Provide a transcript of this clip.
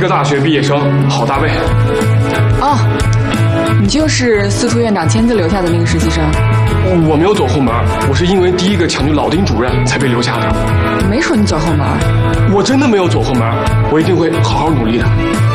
个大学毕业生，郝大卫。 哦，你就是司徒院长亲自留下的那个实习生。 我没有走后门，我是因为第一个抢去老丁主任才被留下的。 没说你走后门。 我真的没有走后门，我一定会好好努力的。